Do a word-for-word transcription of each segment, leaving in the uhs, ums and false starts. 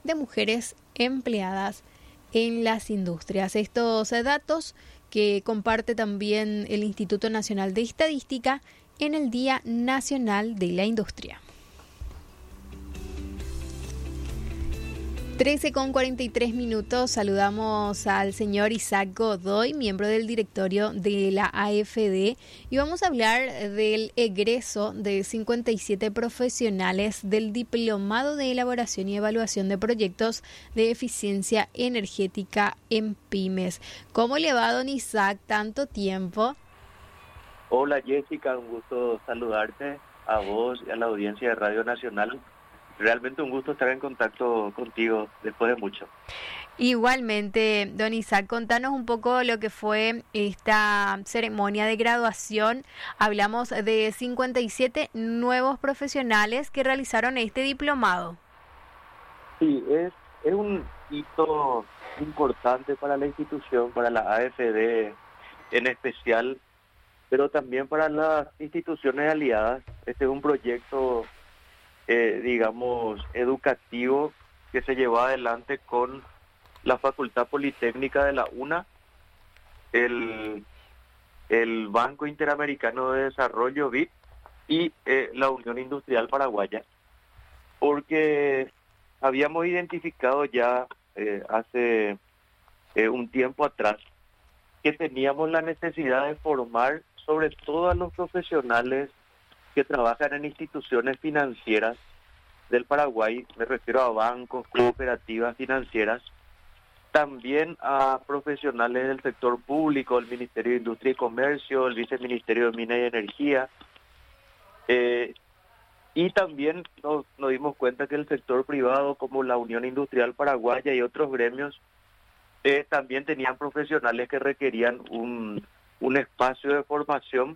de mujeres empleadas en las industrias. Estos datos que comparte también el Instituto Nacional de Estadística en el Día Nacional de la Industria. trece con cuarenta y tres minutos, saludamos al señor Isaac Godoy, miembro del directorio de la A F D, y vamos a hablar del egreso de cincuenta y siete profesionales del Diplomado de Elaboración y Evaluación de Proyectos de Eficiencia Energética en Pymes. ¿Cómo le va, don Isaac, tanto tiempo? Hola Jessica, un gusto saludarte a vos y a la audiencia de Radio Nacional. Realmente un gusto estar en contacto contigo después de mucho. Igualmente, don Isaac, contanos un poco lo que fue esta ceremonia de graduación. Hablamos de cincuenta y siete nuevos profesionales que realizaron este diplomado. Sí, es, es un hito importante para la institución, para la A F D en especial, pero también para las instituciones aliadas. Este es un proyecto Eh, digamos, educativo que se llevó adelante con la Facultad Politécnica de la UNA, el, el Banco Interamericano de Desarrollo, B I D, y eh, la Unión Industrial Paraguaya, porque habíamos identificado ya eh, hace eh, un tiempo atrás que teníamos la necesidad de formar sobre todo a los profesionales que trabajan en instituciones financieras del Paraguay, me refiero a bancos, cooperativas financieras, también a profesionales del sector público, el Ministerio de Industria y Comercio, el Viceministerio de Minas y Energía, eh, y también nos, nos dimos cuenta que el sector privado, como la Unión Industrial Paraguaya y otros gremios, eh, también tenían profesionales que requerían un, un espacio de formación,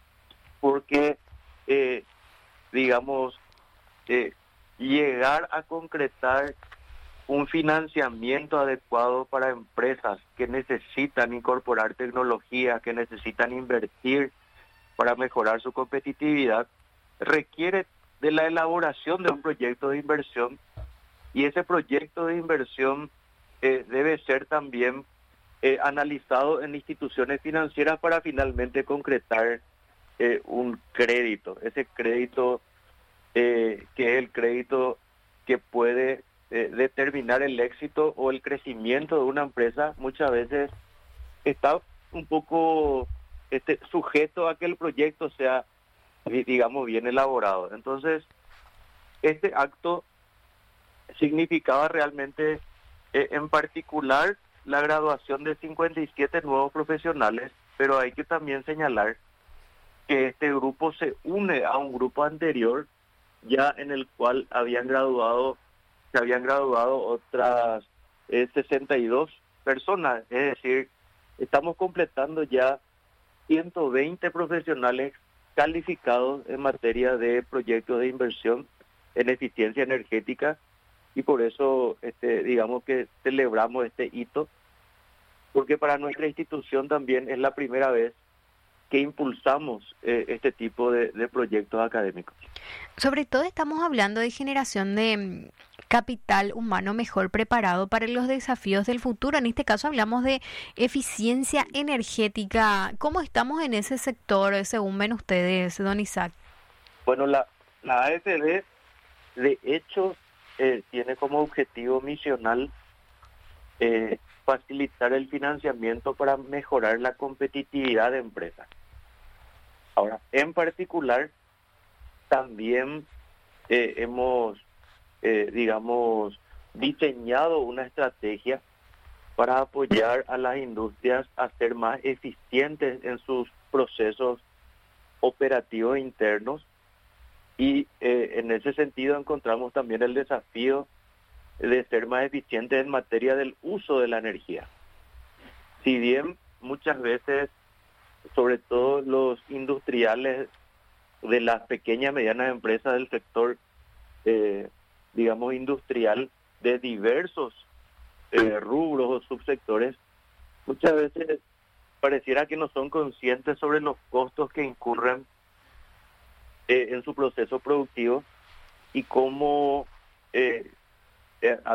porque Eh, digamos, eh, llegar a concretar un financiamiento adecuado para empresas que necesitan incorporar tecnología, que necesitan invertir para mejorar su competitividad, requiere de la elaboración de un proyecto de inversión, y ese proyecto de inversión eh, debe ser también eh, analizado en instituciones financieras para finalmente concretar Eh, un crédito, ese crédito eh, que es el crédito que puede eh, determinar el éxito o el crecimiento de una empresa. Muchas veces está un poco este, sujeto a que el proyecto sea, digamos, bien elaborado. Entonces, este acto significaba realmente, eh, en particular, la graduación de cincuenta y siete nuevos profesionales, pero hay que también señalar que este grupo se une a un grupo anterior, ya en el cual habían graduado, se habían graduado otras eh, sesenta y dos personas, es decir, estamos completando ya ciento veinte profesionales calificados en materia de proyectos de inversión en eficiencia energética, y por eso este, digamos que celebramos este hito, porque para nuestra institución también es la primera vez que impulsamos eh, este tipo de, de proyectos académicos. Sobre todo estamos hablando de generación de capital humano mejor preparado para los desafíos del futuro. En este caso hablamos de eficiencia energética. ¿Cómo estamos en ese sector, según ven ustedes, don Isaac? Bueno, la, la A F D, de hecho, eh, tiene como objetivo misional eh, facilitar el financiamiento para mejorar la competitividad de empresas. Ahora, en particular, también eh, hemos, eh, digamos, diseñado una estrategia para apoyar a las industrias a ser más eficientes en sus procesos operativos internos, y eh, en ese sentido encontramos también el desafío de ser más eficientes en materia del uso de la energía. Si bien muchas veces, sobre todo los industriales de las pequeñas y medianas empresas del sector, eh, digamos, industrial, de diversos eh, rubros o subsectores, muchas veces pareciera que no son conscientes sobre los costos que incurren eh, en su proceso productivo, y cómo eh, eh,